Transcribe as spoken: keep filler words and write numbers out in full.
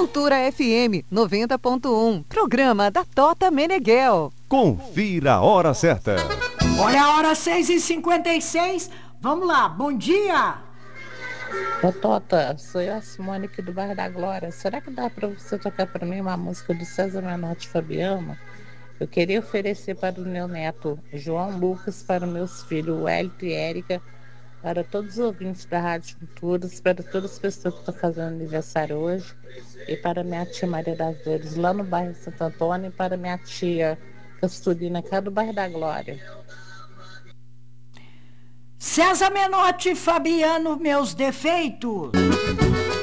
Cultura F M noventa ponto um. Programa da Tota Meneghel. Confira a hora certa. Olha a hora, seis e cinquenta e seis. Vamos lá, bom dia. Ô Tota, sou eu a Simone aqui do bairro da Glória. Será que dá para você tocar para mim uma música do César Menotti e Fabiano? Eu queria oferecer para o meu neto João Lucas, para os meus filhos Wellington e Érica, para todos os ouvintes da Rádio Culturas, para todas as pessoas que estão fazendo aniversário hoje, e para minha tia Maria das Dores, lá no bairro Santo Antônio, e para minha tia Casturina, cá do bairro da Glória. César Menotti e Fabiano, meus defeitos.